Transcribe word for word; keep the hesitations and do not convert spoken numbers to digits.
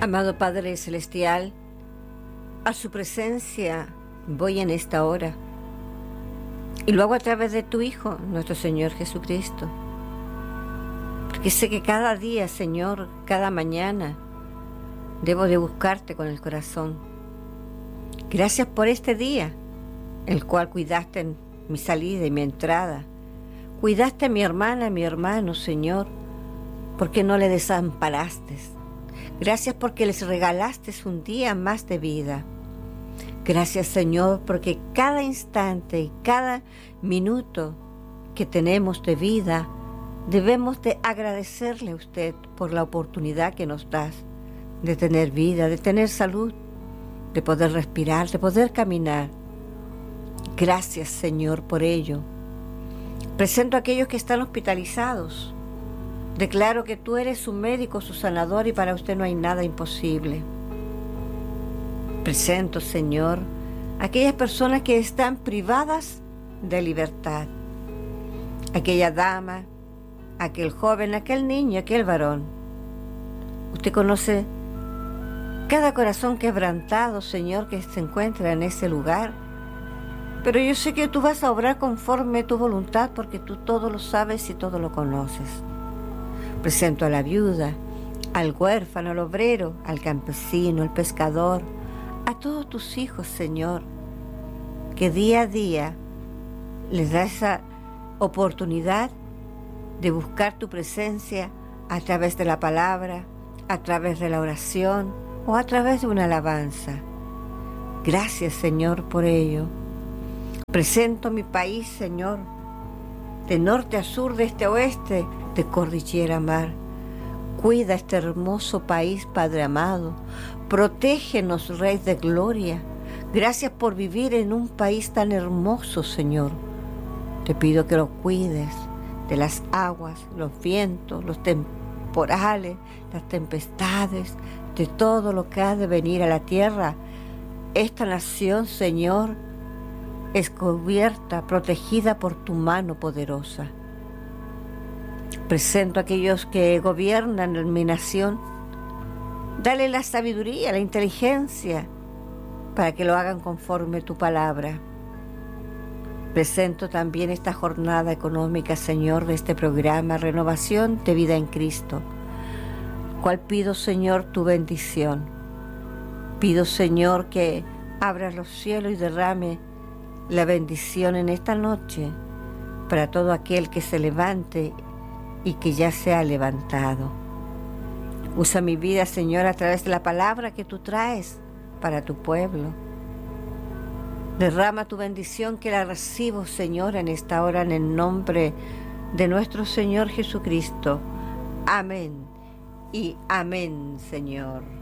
Amado Padre Celestial, a su presencia voy en esta hora, y lo hago a través de tu Hijo, nuestro Señor Jesucristo, porque sé que cada día, Señor, cada mañana, debo de buscarte con el corazón. Gracias por este día, el cual cuidaste en mi salida y mi entrada. Cuidaste a mi hermana, a mi hermano, Señor, porque no le desamparaste. Gracias porque les regalaste un día más de vida. Gracias, Señor, porque cada instante y cada minuto que tenemos de vida, debemos de agradecerle a usted por la oportunidad que nos das de tener vida, de tener salud, de poder respirar, de poder caminar. Gracias, Señor, por ello. Presento a aquellos que están hospitalizados. Declaro que tú eres su médico, su sanador, y para usted no hay nada imposible. Presento, Señor, a aquellas personas que están privadas de libertad. Aquella dama, aquel joven, aquel niño, aquel varón. Usted conoce cada corazón quebrantado, Señor, que se encuentra en ese lugar. Pero yo sé que tú vas a obrar conforme a tu voluntad, porque tú todo lo sabes y todo lo conoces. Presento a la viuda, al huérfano, al obrero, al campesino, al pescador, a todos tus hijos, Señor, que día a día les da esa oportunidad de buscar tu presencia a través de la palabra, a través de la oración o a través de una alabanza. Gracias, Señor, por ello. Presento mi país, Señor, de norte a sur, de este a oeste, de cordillera a mar. Cuida este hermoso país, Padre amado. Protégenos, Rey de Gloria. Gracias por vivir en un país tan hermoso, Señor. Te pido que lo cuides de las aguas, los vientos, los temporales, las tempestades, de todo lo que ha de venir a la tierra. Esta nación, Señor, es cubierta, protegida por tu mano poderosa. Presento a aquellos que gobiernan en mi nación. Dale la sabiduría, la inteligencia, para que lo hagan conforme a tu palabra. Presento también esta jornada económica, Señor, de este programa Renovación de Vida en Cristo, cual pido, Señor, tu bendición. Pido, Señor, que abras los cielos y derrame la bendición en esta noche para todo aquel que se levante y que ya se ha levantado. Usa mi vida, Señor, a través de la palabra que tú traes para tu pueblo. Derrama tu bendición, que la recibo, Señor, en esta hora, en el nombre de nuestro Señor Jesucristo. Amén y amén, Señor.